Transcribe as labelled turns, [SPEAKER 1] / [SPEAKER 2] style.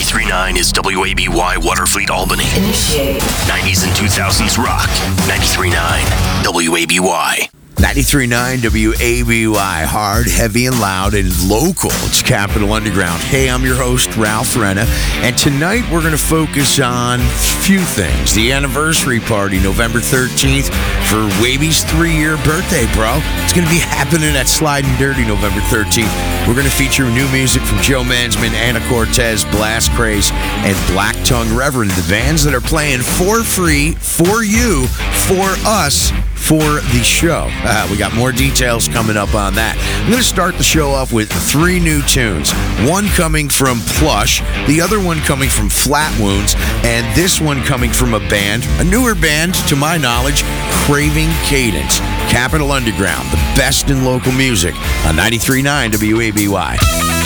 [SPEAKER 1] 93.9 is WABY Waterfleet Albany.
[SPEAKER 2] Initiate.
[SPEAKER 1] 90s and 2000s rock. 93.9 WABY.
[SPEAKER 3] 93.9 WABY, hard, heavy, and loud, and local. It's Capital Underground. Hey, I'm your host, Ralph Renna, and tonight we're going to focus on a few things. The anniversary party, November 13th, for Waby's 3-year birthday, bro. It's going to be happening at Sliding Dirty November 13th. We're going to feature new music from Joe Mansman, Anna Cortez, Blast Craze, and Black Tongue Reverend, the bands that are playing for free, for you, for us, for the show. We got more details coming up on that. I'm going to start the show off with 3 new tunes. One coming from Plush, the other one coming from Flat Wounds, and this one coming from a band, a newer band to my knowledge, Craving Cadence. Capital Underground, the best in local music on 93.9 WABY.